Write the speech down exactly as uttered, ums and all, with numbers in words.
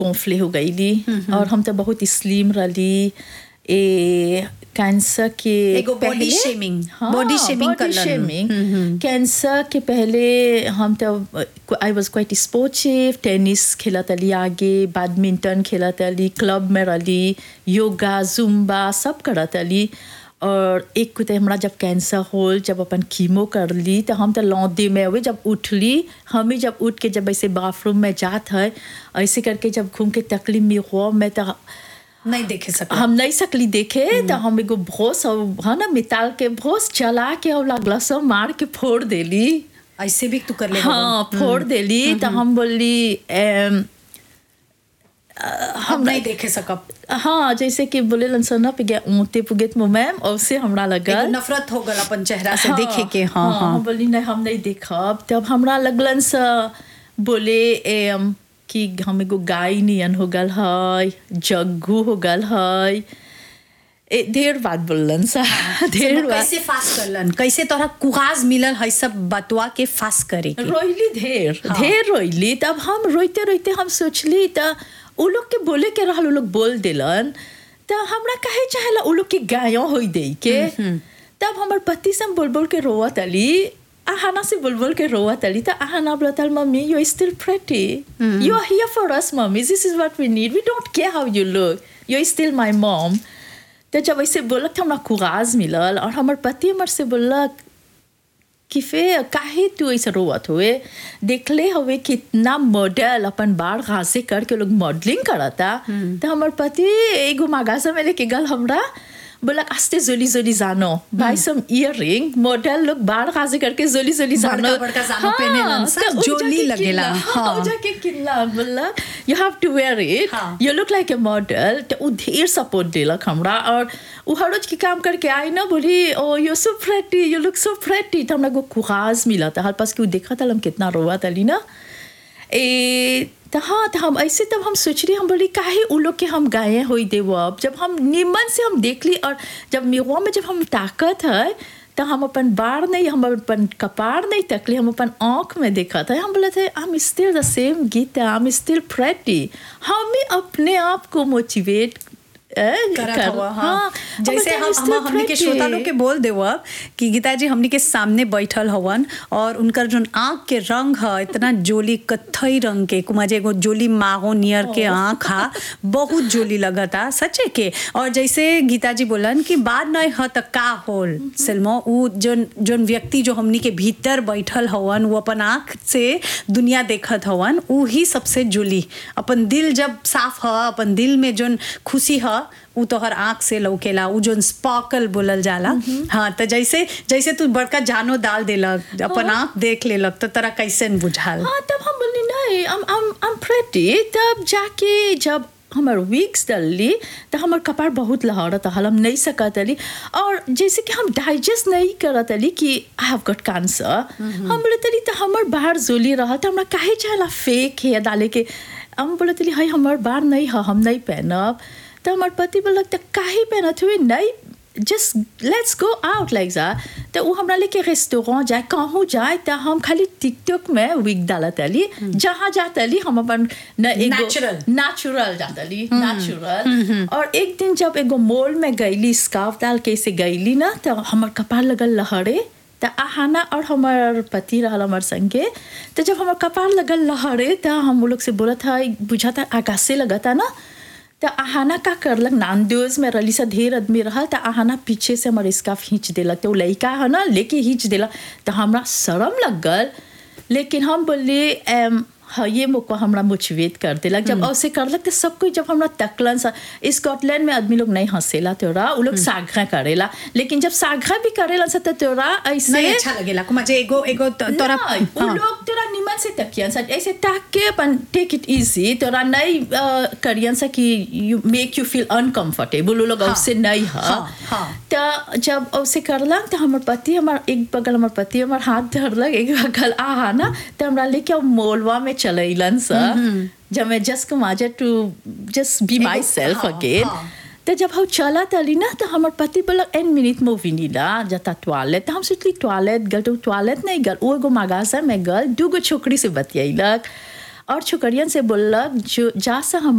कॉन्फ्ले हो गई और हम तो बहुत स्लिम रही ए कैंसर के एगो body shaming body shaming body shaming cancer के पहले हम तो I was quite sportive tennis खेला तली आगे बैडमिंटन खेला तली क्लब में रही योगा जुम्बा सब करा तली और एक कुते हमरा जब कैंसर होल जब अपन कीमो कर ली तो हम तो लौंदे में हुए जब उठली हम ही जब उठ के जब ऐसे बाथरूम में जात है ऐसे करके जब घूम के तकलीफ में हुआ मैं तो नहीं देखे सकते हम नहीं सकली देखे तो हम एगो भोस है ना मिताल के भोस चला के और लगला सब मार के फोड़ देली ऐसे भी तू कर ले हाँ फोड़ देली तो हम बोली हम नहीं देखे सकब हाँ जैसे कि बोले लंसना पे गया ऊँटे पुगेत मो मैम और से हमरा लगा नफरत हो गल अपन चेहरा से देखे के हाँ हाँ, हाँ बोली नहीं हम नहीं देखब तब हमरा लगलन सा बोले एम कि हम एगो गाय नियन हो गल है जग्गू हो गल है ए ढेर बात बोलन सा ढेर बात कैसे फास्ट करलन कैसे तोरा कुगाज मिलल है सब बतवा के फास्ट करे के रोइली ढेर ढेर रोइली तब हम रोइते रोइते हम सोचली त उ लोग के बोले के रहल उ लोग बोल दिलन त हमरा काहे चाहेला उ लोग के गायों होई दे के तब हमर पति से बोल बोल के रोवत अली Ahana से बोल बोल के रोवा तली तो Ahana बोलता mummy you are still pretty mm-hmm. you are here for us mommy this is what we need we don't care how you look you are still my mom तो जब ऐसे बोला तो हमरा कुराज मिलल और हमर पति हमर से बोला कि फे काहे तू ऐसे रोवत हुए देखले हवे कितना मॉडल अपन बाल घासे करके लोग मॉडलिंग करता mm-hmm. तो हमर पति एगो मगाजा में लेके गल हमरा बोला आस्ते जोली जोली जानो बाय सम इयररिंग मॉडल लोग बाल खासे करके जोली जोली जानो बड़का बड़का जानो पहने लंसा जोली लगेला हां हो जाके किला बोला you have two where it you look like a model तो उ ढेर सपोर्ट देला हमरा और उ हर रोज की काम करके आई ना बोली ओ you so pretty you look so pretty तो हमरा को कुराज मिला था हर पास कि देखा था हम कितना रोवा तली ना ए तो हाँ तो हम ऐसे तब हम सोच रही हम बोली काहे उ लोग के हम गाये हुई देवो अब जब हम निमन से हम देख ली और जब मिरवा में जब हम ताकत है तो हम अपन बार नहीं हम अपन कपार नहीं तकली हम अपन आँख में देखा था हम बोले थे I am still the same Geeta I am still pretty हमें अपने आप को मोटिवेट कर, हाँ, हाँ, जैसे हम हम हमनी के श्रोता लोग के बोल देव कि गीता जी हमनी के सामने बैठल हवन और उनकर जो आँख के रंग है इतना जोली कत्थई रंग के कुमाजे एगो जोली मागो नियर के आँख हा बहुत जोली लगता सच्चे के और जैसे गीता जी बोलन कि बाद नहीं है तो का होल सलमो उ जोन जोन व्यक्ति जो हमनी के भीतर बैठल हवन वो अपन आँख से दुनिया देखत हवन उ ही सबसे जोली अपन दिल जब साफ है अपन दिल में जोन खुशी है उ तो हर आँख से लौकेला उ जो स्पार्कल बोलल जाला हाँ तो जैसे जैसे तू बड़का जानो डाल देलक अपन आँख देख लेलक तो तरा कैसे बुझाल हाँ तब हम बोली नहीं I'm I'm I'm pretty तब जाके जब हमार वीक्स डलली तो हमार कपार बहुत लहरत हल हम नहीं सकतली और जैसे कि हम डाइजेस्ट नहीं करतली कि आई हैव गॉट कैंसर हम बोलतली तो हमार बाहर जोली रहा तो हमरा काहे चाहला फेक है डाले के हम बोलतली हाय हमार बाहर नहीं है हम नहीं पहनब तो हमारे पति बोला तो काहे पहनत हुए नहीं just let's go out like that तो वो हमरा लेके रेस्टोरेंट जाए कहूँ जाए तो हम खाली टिकटॉक में वीक डालतली जहाँ जातली हम अपन नेचुरल नेचुरल जातली नेचुरल और एक दिन जब एगो मॉल में गईली स्कार्फ डाल के से गईली ना तो हमार कपार लगल लहरे तो आहाना और हमार पति रहल हमार संगे तो जब हमार कपार लगल लहरे तो हम लोग से बोला था बुझा था आकाश से लगा था ना तो आहाना का करलक नांदोज में रली सा ढेर आदमी रहा तो आहाना पीछे से हमारे स्कार्फ खींच देलक तो लड़का है ना लेके खींच देला तो हमरा शर्म लग गल लेकिन हम बोले हाँ ये मौका हमरा मोटिवेट कर देलक जब ऐसे करलक तो सब कोई जब हमरा तकलन सा स्कॉटलैंड में आदमी लोग नहीं हंसेला तोरा उ लोग साघा करेला लेकिन जब साघा भी करेला सा तो तोरा ऐसे नहीं अच्छा लगेला कुमाजे एगो एगो तोरा उ लोग तोरा निमन से तकियन सा ऐसे ताक के अपन टेक इट इजी तोरा नहीं करियन सा कि you make you feel uncomfortable उ लोग उससे नहीं है तो जब ऐसे करला तो हमर पति हमार एक बगल हमर पति हमार हाथ धरलक एक बगल आहा ना तो हमरा लेके मोलवा में चलैलन सा जब मैं just कमाजे two just be my self again तो जब हम चला तली ना तो हमार पति बोला एन मिनट में विनीला जाता टॉयलेट तो हम सोचली टॉयलेट गल तो टॉयलेट नहीं गल वो एगो मगासा में गल दूगो छोकरी से बतियलक और छोकरियन से बोललक जो जा सा हम